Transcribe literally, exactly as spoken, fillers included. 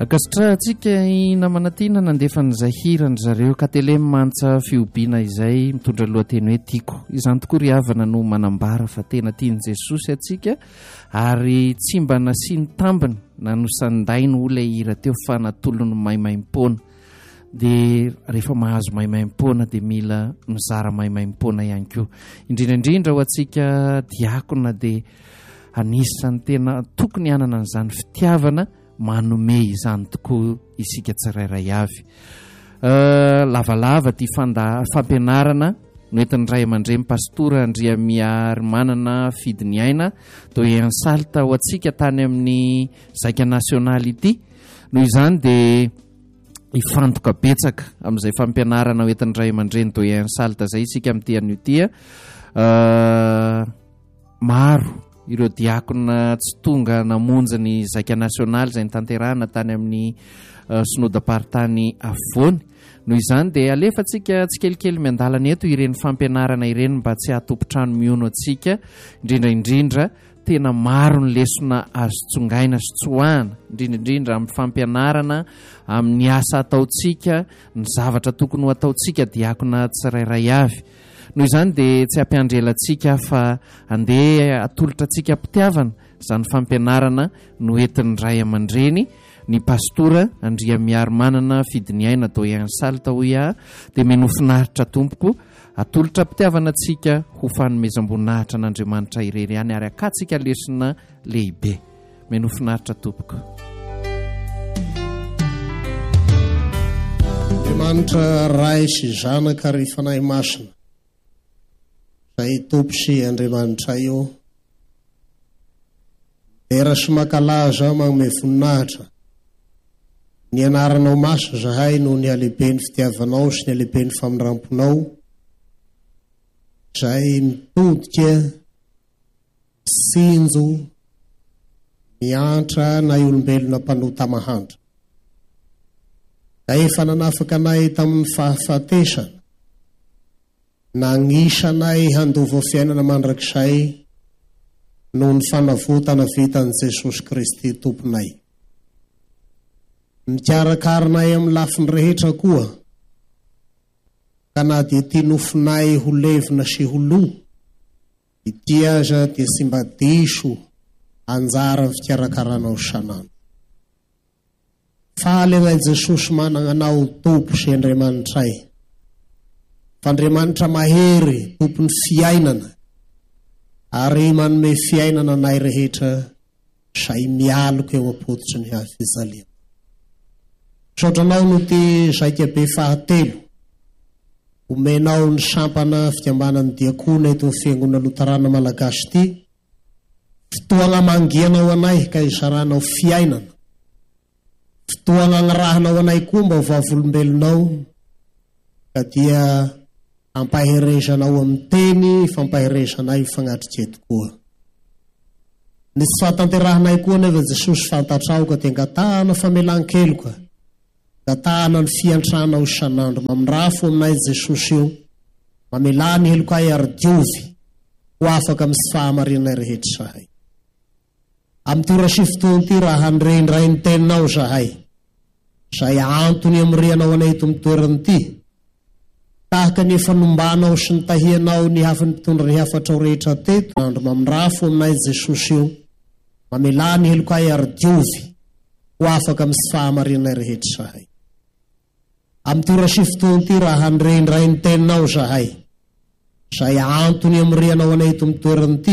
Akasitra antsika namana tiana nandefa n'izay hirany zareo ka tele mantsa fiobiana izay mitondra lohateny hoe tiako. Izany tokoa ry havana no manambara fa tena tiany Jesosy atsika ary tsy mba nasiany tambiny na nosanday no ilay hira teo fa natolony maimaim-poana. Dia rehefa mahazo maimaim-poana dia mila mizara maimaim-poana ihany koa. Indrindra indrindra ho antsika diakona dia anisan'ny tena tokony hanana an'izany fitiavana manome izany tokoa isika tsirairay avy. Uh, lavalava ty fanda fampianarana noentin'ny ray aman-dreny pastora Andriamiary manana fidiny aina toa ensalta ho antsika tany amin'ny zaika nasionaly ity. Noho izany dia ifantoka betsaka amin'izay fampianarana hoentin'ny ray aman-dreny toa ensalta zay isika amin'ity an'io tia. Uh, maro ireo diakona tsy tonga namonjy ny zaika nasionaly izay nitanterahana tany amin'ny uh, synodam-paritany afovoany. Noho izany dia alefantsika tsikelikely miandalana eto ireny fampianarana ireny mba tsy hatopo-trano miono antsika. Indrindra indrindra tena maro ny lesona azo tsongaina sy tsoahana indrindra indrindra amin'ny fampianarana, amin'ny asa ataontsika, ny zavatra tokony ho ataontsika diakona tsirairay avy. Noho izany dia tsy hampiandrelantsika fa andeha atolotra antsika mpitiavana izany fampianarana no entin'ny ray aman-dreny ny pastora Andriamiary manana fidiny aina toa ensalta hoy aho dia menofinahitra tompoko atolotra mpitiavana antsika ho fanomezam-boninahitra an'Andriamanitra irery ihany ary akatsika lesona lehibe. Menofinahitra tompoko. Andriamanitra ray sy zanaka ry fanahy masina izay tompo sy Andriamanitra io era sy mankalaza manome voninahitra ny anaranao maso zahay no ny alehibe ny fitiavanao sy ny alehibe ny faminramponao izay mitodika sinjo miantra na olombelona mpanota mahandra. Da efa nanafaka anay tamin'ny fahafatesana nangisanay handova fiainana mandrakizay noho ny fanavotana vitan'i Jesosy Kristy tomponay. Nikarakaranay amin'ny lafiny rehetra koa ka na dia tia nofinay ho levina sy ho lo ity aza dia tsy mba diso anjara ny fikarakaranao sanandro. Faly anay Jesosy manana anao tompo sy Andriamanitray. Fandriamanitra mahery tompony fiainana ary manome fiainana anay rehetra say mialoka eo am-pototry ny hafizaliana. Saotranao no ty zaika be fahatelo omenao ny sampana fikambanany diakona eto ny fiangonana Lotarana Malagasy ity. Fotoana mangianao anay ka isaranao fiainana. Fotoana agnarahanao anay koa mba ho vavolombelonao ka dia ampaherezanao amin'ny teny fampaherezanay fagnatrika tokoa. Ny tsy fahatanterahanay koa nefa Jesosy fantatrao ka tengatahana famelan-keloka gatahana ny fiantranao isanandro mamindrafo aminay Jesosy io mamelany helokay ary diovy ho afaka amin'ny fahamarinay rehetra zahay. Amin'ny tora sy fotoana ty raha handrendray ny teninao zahay izay antony amin'ny rianao anay eto amin'ny toerana ity tahaka ny fanombanao sy ny tahianao ny hafa ny mpitondra ny hafatrao rehetra teto andro mamindrafo aminay Jesosy io mamelany helokay ary diovy ho afaka amin'ny fahamarinay rehetra zahay. Amin'ny tora sy fotoana ty raha handrendray ny teninao zahay izay antony amin'ny rianao anay eto amin'ny toerana ity